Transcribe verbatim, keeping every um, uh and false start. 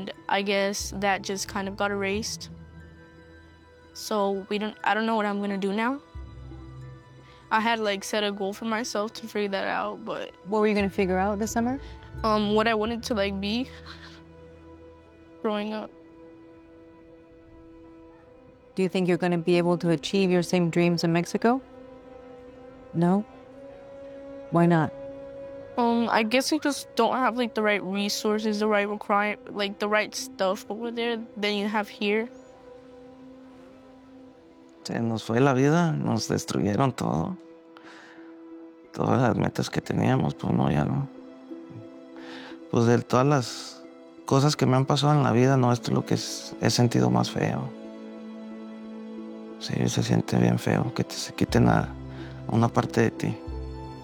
and I guess that just kind of got erased. So we don't. I don't know what I'm gonna do now. I had like set a goal for myself to figure that out, but what were you gonna figure out this summer? Um, what I wanted to like be growing up. Do you think you're gonna be able to achieve your same dreams in Mexico? No? Why not? Um, I guess I just don't have like the right resources, the right require, like the right stuff over there than you have here. Se nos fue la vida, nos destruyeron todo. Todas las metas que teníamos, pues no, ya no. Pues de todas las cosas que me han pasado en la vida, no, esto es lo que es, he sentido más feo. Sí, se siente bien feo que te se quiten a una parte de ti.